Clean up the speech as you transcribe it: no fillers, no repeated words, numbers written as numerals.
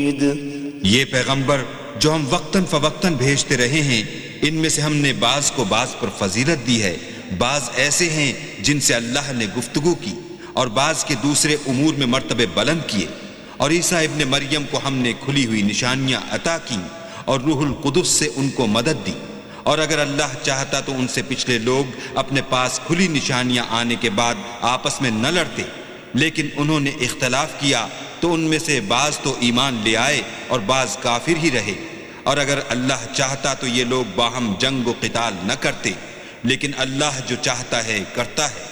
ये पैगंबर जो हम वक्तन फवक्तन भेजते रहे हैं, इनमें से हमने बाज को बाज पर फजीलत दी है। बाज ऐसे हैं जिनसे अल्लाह ने गुफ्तगू की और बाज के दूसरे उमूर में मर्तबे बुलंद किए। और ईसा इब्ने मरियम को हमने खुली हुई निशानियां अता की और रूहुल कुदुस से उनको मदद दी। और अगर अल्लाह चाहता तो उनसे पिछले लोग अपने पास खुली निशानियां आने के बाद आपस में न लड़ते, लेकिन उन्होंने इख्तलाफ किया तो उनमें से बाज तो ईमान ले आए और बाज काफिर ही रहे। और अगर अल्लाह चाहता तो ये लोग बाहम जंग व क़िताल न करते, लेकिन अल्लाह जो चाहता है करता है।